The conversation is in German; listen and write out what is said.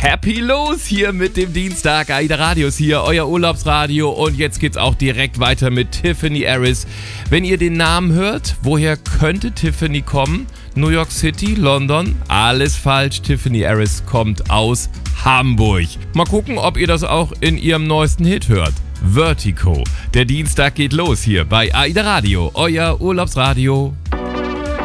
Happy los hier mit dem Dienstag. AIDA Radio ist hier, euer Urlaubsradio. Und jetzt geht's auch direkt weiter mit Tiffany Harris. Wenn ihr den Namen hört, woher könnte Tiffany kommen? New York City, London? Alles falsch. Tiffany Harris kommt aus Hamburg. Mal gucken, ob ihr das auch in ihrem neuesten Hit hört. Vertigo. Der Dienstag geht los hier bei AIDA Radio, euer Urlaubsradio.